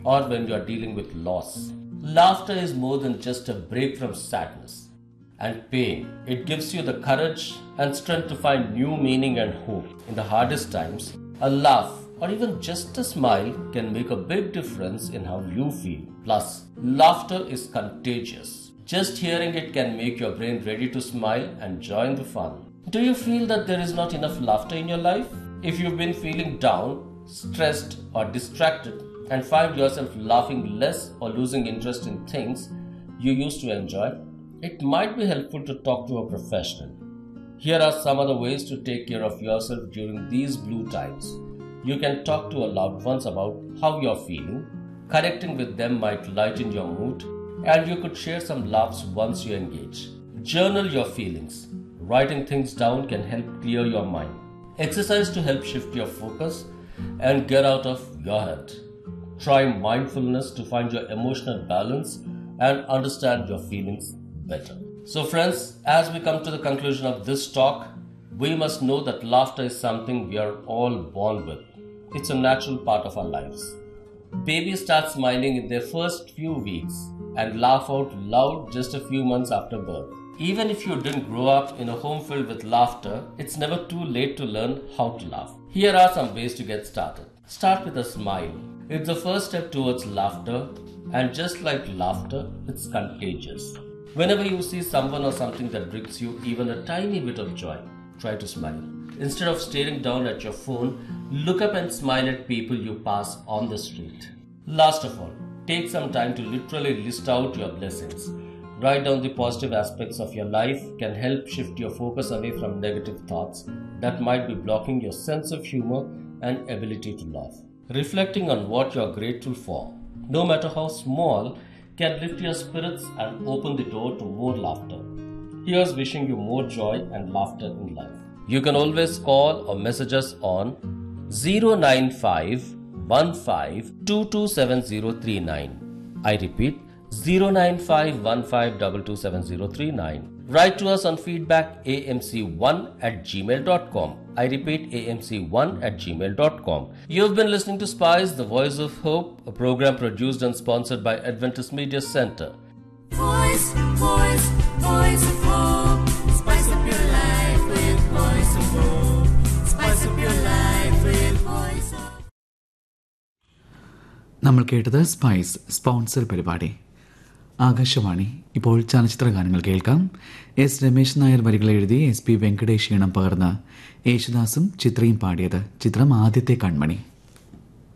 or when you are dealing with loss. Laughter is more than just a break from sadness and pain. It gives you the courage and strength to find new meaning and hope. In the hardest times, a laugh or even just a smile can make a big difference in how you feel. Plus, laughter is contagious. Just hearing it can make your brain ready to smile and join the fun. Do you feel that there is not enough laughter in your life? If you've been feeling down, stressed or distracted and find yourself laughing less or losing interest in things you used to enjoy, it might be helpful to talk to a professional. Here are some other ways to take care of yourself during these blue times. You can talk to a loved ones about how you're feeling. Connecting with them might lighten your mood, and you could share some laughs once you engage. Journal your feelings. Writing things down can help clear your mind. Exercise to help shift your focus and get out of your head. Try mindfulness to find your emotional balance and understand your feelings better. So friends, as we come to the conclusion of this talk, we must know that laughter is something we are all born with. It's a natural part of our lives. Babies start smiling in their first few weeks and laugh out loud just a few months after birth. Even if you didn't grow up in a home filled with laughter, it's never too late to learn how to laugh. Here are some ways to get started. Start with a smile. It's the first step towards laughter, and just like laughter, it's contagious. Whenever you see someone or something that brings you even a tiny bit of joy, try to smile. Instead of staring down at your phone, look up and smile at people you pass on the street. Last of all, take some time to literally list out your blessings. Write down the positive aspects of your life can help shift your focus away from negative thoughts that might be blocking your sense of humor and ability to laugh. Reflecting on what you are grateful for, no matter how small, can lift your spirits and open the door to more laughter. Here's wishing you more joy and laughter in life. You can always call or message us on 09515227039. I repeat, 09515227039. Write to us on feedbackamc1@gmail.com. I repeat, amc1@gmail.com. You've been listening to Spice, the Voice of Hope, a program produced and sponsored by Adventist Media Center. Voice, voice, voice of hope. Spice up your life with Voice of Hope. Spice up your life with Voice of Hope. നമ്മൾ കേട്ടത് spice sponsor പരിപാടി. ആകാശവാണി. ഇപ്പോൾ ചലച്ചിത്ര ഗാനങ്ങൾ കേൾക്കാം. S Ramesh Nair വരികൾ എഴുതി SP Venkatesh ഈണം പകർന്ന് യേശുദാസും ചിത്രയും പാടിയത്. ചിത്രം ആദ്യത്തെ കൺമണി.